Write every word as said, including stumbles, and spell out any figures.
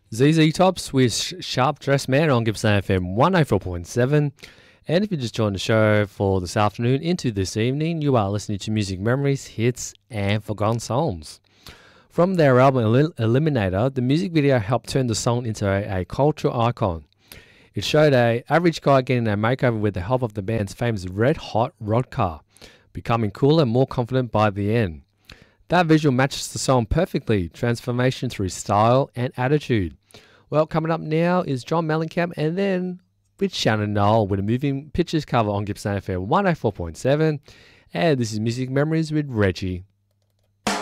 Z Z Tops with Sh- Sharp Dressed Man on Gibson F M one oh four point seven. And if you just joined the show for this afternoon into this evening, you are listening to Music Memories, Hits, and Forgotten Songs. From their album El- Eliminator, the music video helped turn the song into a, a cultural icon. It showed a average guy getting a makeover with the help of the band's famous red hot rod car, becoming cooler and more confident by the end. That visual matches the song perfectly, transformation through style and attitude. Well, coming up now is John Mellencamp and then with Shannon Noel with a moving pictures cover on Gibson F M one oh four point seven. And this is Music Memories with Reggie.